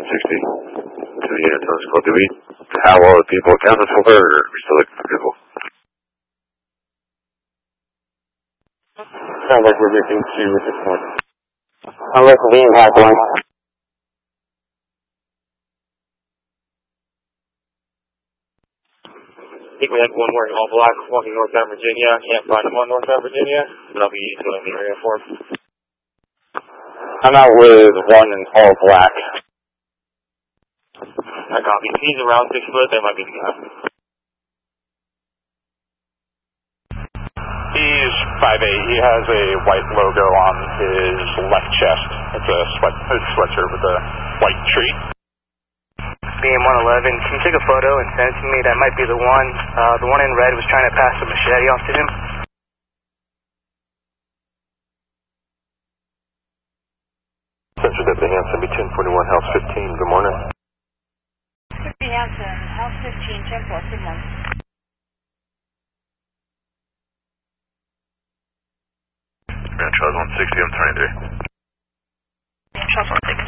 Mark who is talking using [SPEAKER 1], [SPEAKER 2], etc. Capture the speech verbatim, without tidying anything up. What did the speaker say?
[SPEAKER 1] sixty. To the Anton School. Do we have all the people accounted for, or are we still looking for people?
[SPEAKER 2] Sounds like we're missing two at this point. Unless we have one.
[SPEAKER 3] I think we had one wearing all black walking northbound Virginia. I can't find him on northbound Virginia, but I'll be doing the area for him.
[SPEAKER 2] I'm out with one in all black.
[SPEAKER 3] I copy. If he's around six foot, that might be the guy.
[SPEAKER 4] He's five eight. He has a white logo on his left chest. It's a sweat, a sweatshirt with a white tree.
[SPEAKER 5] B M one eleven, can you take a photo and send it to me? That might be the one. Uh, the one in red was trying to pass a machete off to him.
[SPEAKER 6] Central Deputy Hanson, B ten forty-one, House fifteen, good morning.
[SPEAKER 7] Deputy Hanson, House fifteen, ten four, good morning.
[SPEAKER 1] Grand Charles one sixty, I'm twenty-three.
[SPEAKER 7] Charles one sixty.